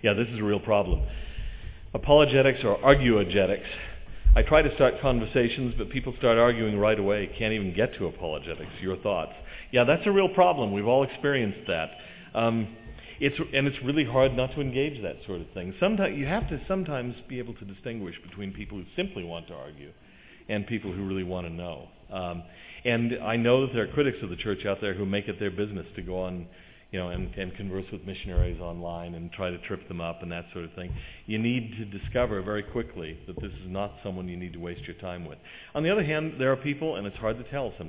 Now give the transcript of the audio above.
Yeah, this is a real problem. Apologetics or arguogetics. I try to start conversations, but people start arguing right away. Can't even get to apologetics, your thoughts. Yeah, that's a real problem. We've all experienced that. It's really hard not to engage that sort of thing. Sometimes you have to be able to distinguish between people who simply want to argue and people who really want to know. And I know that there are critics of the church out there who make it their business to go on, and converse with missionaries online and try to trip them up and that sort of thing. You need to discover very quickly that this is not someone you need to waste your time with. On the other hand, there are people, and it's hard to tell sometimes,